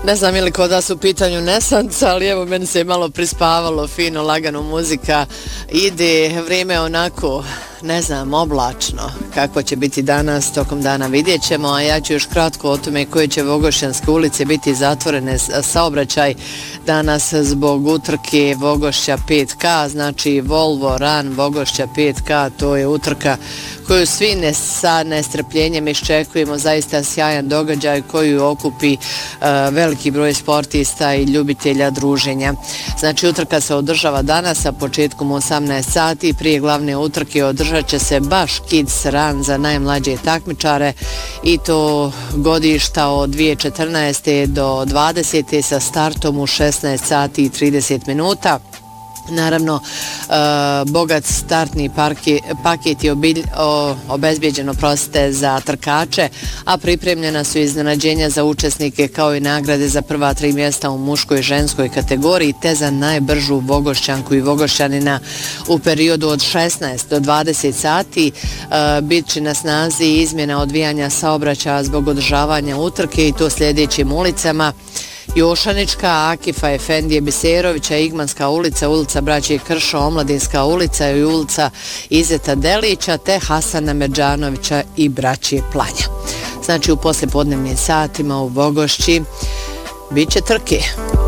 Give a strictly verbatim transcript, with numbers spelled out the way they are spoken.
Ne znam ili kod vas u pitanju nesanca, ali evo meni se je malo prispavalo, fino, lagano muzika ide, vrijeme onako, ne znam, oblačno. Kako će biti danas, tokom dana vidjet ćemo, a ja ću još kratko o tome koje će Vogošćanske ulice biti zatvorene saobraćaj danas zbog utrke Vogošća pet ka, znači Volvo Run Vogošća pet ka, to je utrka koju svi ne, sa nestrpljenjem iščekujemo, zaista sjajan događaj koji okupi uh, veliki broj sportista i ljubitelja druženja. Znači utrka se održava danas sa početkom u osamnaest sati, prije glavne utrke održat će se baš Kids Run za najmlađe takmičare i to godišta od dvije tisuće četrnaeste do dvadesete sa startom u šesnaest sati i trideset minuta. Naravno, e, bogat startni parki, paket je obilj, o, obezbijeđeno prosite za trkače, a pripremljena su iznenađenja za učesnike kao i nagrade za prva tri mjesta u muškoj i ženskoj kategoriji te za najbržu Vogošćanku i Vogošćanina u periodu od šesnaest do dvadeset sati. E, bit će na snazi izmjena odvijanja saobraćaja zbog održavanja utrke i to sljedećim ulicama: Jošanička, Akifa Efendije Biserovića, Igmanska ulica, ulica Braće Kršo, Omladinska ulica i ulica Izeta Delića te Hasana Merđanovića i Braće Planja. Znači u poslijepodnevnim satima u Vogošći bit će trke.